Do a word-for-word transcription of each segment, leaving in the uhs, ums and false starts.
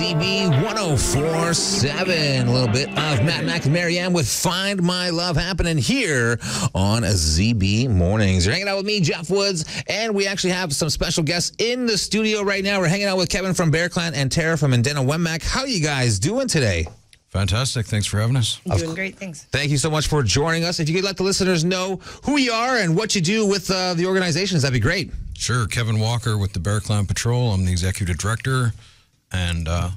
Z B one oh four point seven. A little bit of Matt Mac and Marianne with Find My Love happening here on Z B Mornings. You're hanging out with me, Jeff Woods, and we actually have some special guests in the studio right now. We're hanging out with Kevin from Bear Clan and Tara from Ndenowemmak. How are you guys doing today? Fantastic. Thanks for having us. I'm doing great. Thanks. Thank you so much for joining us. If you could let the listeners know who you are and what you do with uh, the organizations, that'd be great. Sure. Kevin Walker with the Bear Clan Patrol. I'm the executive director. And, uh...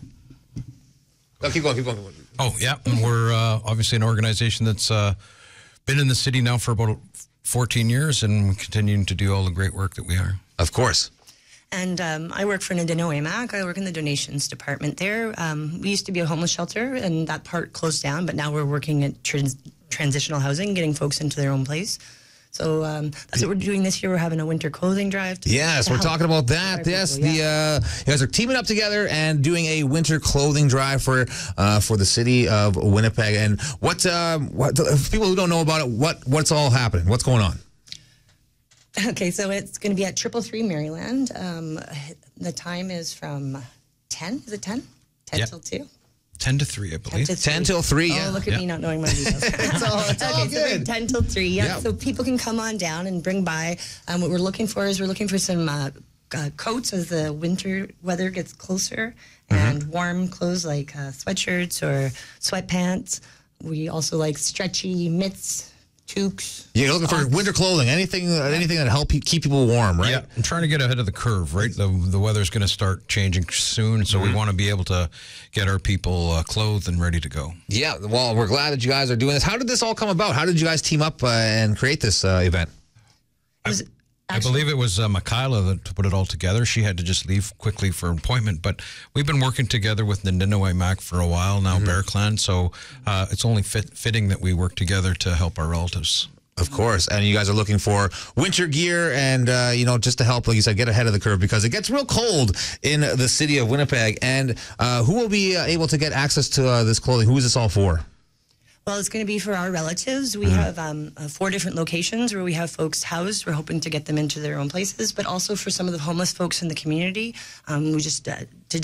Oh, keep going, keep going. Oh, yeah. And we're uh, obviously an organization that's uh, been in the city now for about fourteen years and continuing to do all the great work that we are. Of course. And um, I work for Ndenowemmak. I work in the donations department there. Um, we used to be a homeless shelter, and that part closed down, but now we're working at trans transitional housing, getting folks into their own place. So um, that's what we're doing this year. We're having a winter clothing drive. To, yes, to we're help talking about that. Yes, people, yeah. the uh, you guys are teaming up together and doing a winter clothing drive for uh, for the city of Winnipeg. And what, uh, what for people who don't know about it, what what's all happening? What's going on? Okay, so it's going to be at Triple Three Maryland. Um, the time is from ten. Is it ten? Ten yep. till two. Ten to three, I believe. ten, ten till three. Yeah. Oh, look at yep. me not knowing my details. it's all, it's all okay, good. So ten till three. Yeah. Yep. So people can come on down and bring by. Um, what we're looking for is we're looking for some uh, uh, coats as the winter weather gets closer, mm-hmm. and warm clothes like uh, sweatshirts or sweatpants. We also like stretchy mitts. Toques. You're looking for winter clothing, anything, uh, anything that help keep people warm, right? Yeah, I'm trying to get ahead of the curve, right? The the weather's going to start changing soon, so mm-hmm. we want to be able to get our people uh, clothed and ready to go. Yeah, well, we're glad that you guys are doing this. How did this all come about? How did you guys team up uh, and create this uh, event? It was I believe it was uh, Michaela that put it all together. She had to just leave quickly for an appointment, but we've been working together with Ndenowemmak for a while now, mm-hmm. Bear Clan, so uh, it's only fit, fitting that we work together to help our relatives. Of course, and you guys are looking for winter gear and, uh, you know, just to help, like you said, get ahead of the curve because it gets real cold in the city of Winnipeg. And uh, who will be uh, able to get access to uh, this clothing? Who is this all for? Well, it's going to be for our relatives. We mm-hmm. have um, uh, four different locations where we have folks housed. We're hoping to get them into their own places, but also for some of the homeless folks in the community. Um, we just uh, to